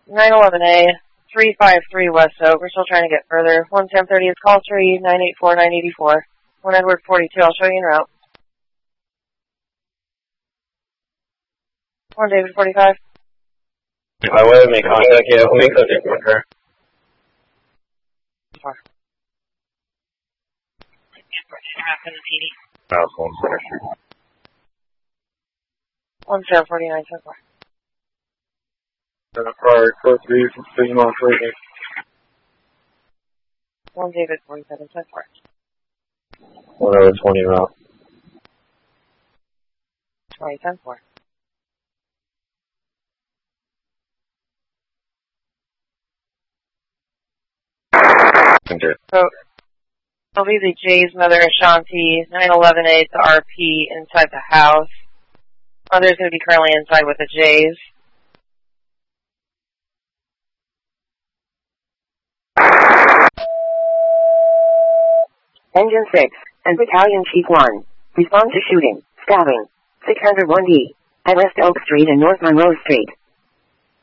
911A, 353 West Oak. We're still trying to get further. 11030 is call 3, 984, 984. 1 Edward 42, I'll show you en route. 1 David 45. If I would make contact, yeah, we'll make contact with her. Far. House 1 Center Street. 1049, so far. Car 43 from Signal Further. 1 David 47, so far. 1 over 20 route. 20, 10 4. So, it'll be the Jay's mother, Ashanti, 911A to RP inside the house. Mother's going to be currently inside with the Jays. Engine 6 and Battalion Chief 1. Respond to shooting, stabbing, 601D, at West Oak Street and North Monroe Street.